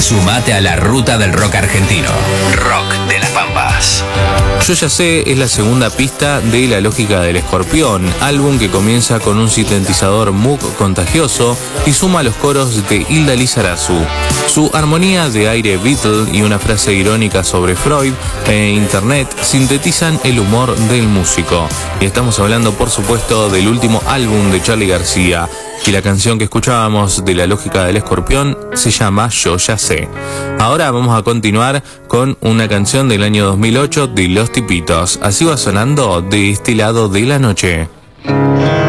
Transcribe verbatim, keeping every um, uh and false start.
Sumate a la ruta del rock argentino. Rock de las Pampas. Yo ya sé es la segunda pista de La Lógica del Escorpión, álbum que comienza con un sintetizador Moog contagioso y suma los coros de Hilda Lizarazu. Su armonía de aire Beatle y una frase irónica sobre Freud e Internet sintetizan el humor del músico. Y estamos hablando, por supuesto, del último álbum de Charly García. Y la canción que escuchábamos de La Lógica del Escorpión se llama Yo ya sé. Ahora vamos a continuar con una canción del año dos mil ocho de Los Tipitos. Así va sonando de este lado de la noche.